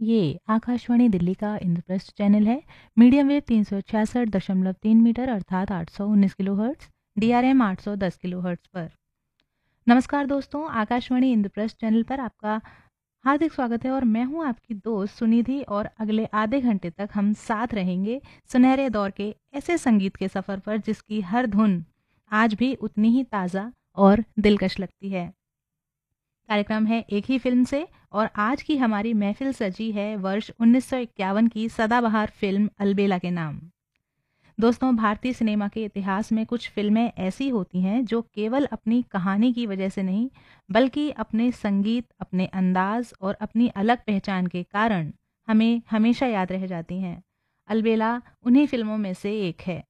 ये आकाशवाणी दिल्ली का इंद्रप्रस्थ चैनल है। मीडियम वेव 366.3 मीटर अर्थात 819 किलोहर्ट्ज, DRM 810 किलोहर्ट्ज पर। नमस्कार दोस्तों, आकाशवाणी इंद्रप्रस्थ चैनल पर आपका हार्दिक स्वागत है और मैं हूं आपकी दोस्त सुनिधि। और अगले आधे घंटे तक हम साथ रहेंगे सुनहरे दौर के ऐसे संगीत के सफर पर जिसकी हर धुन आज भी उतनी ही ताज़ा और दिलकश लगती है। कार्यक्रम है एक ही फिल्म से और आज की हमारी महफिल सजी है वर्ष 1951 की सदाबहार फिल्म अलबेला के नाम। दोस्तों, भारतीय सिनेमा के इतिहास में कुछ फिल्में ऐसी होती हैं जो केवल अपनी कहानी की वजह से नहीं, बल्कि अपने संगीत, अपने अंदाज और अपनी अलग पहचान के कारण हमें हमेशा याद रह जाती हैं। अलबेला उन्हीं फिल्मों में से एक है।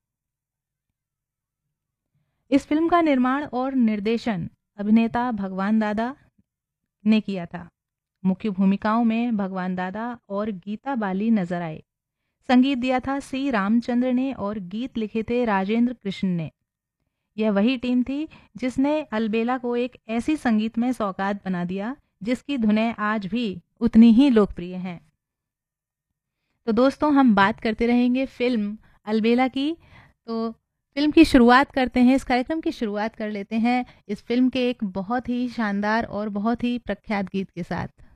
इस फिल्म का निर्माण और निर्देशन अभिनेता भगवान दादा ने किया था। मुख्य भूमिकाओं में भगवान दादा और गीता बाली नजर आए। संगीत दिया था सी रामचंद्र ने और गीत लिखे थे राजेंद्र कृष्ण ने। यह वही टीम थी जिसने अलबेला को एक ऐसी संगीतमय सौगात बना दिया जिसकी धुनें आज भी उतनी ही लोकप्रिय हैं। तो दोस्तों, हम बात करते रहेंगे फिल्म अलबेला की। तो फिल्म की शुरुआत करते हैं, इस कार्यक्रम की शुरुआत कर लेते हैं इस फिल्म के एक बहुत ही शानदार और बहुत ही प्रख्यात गीत के साथ।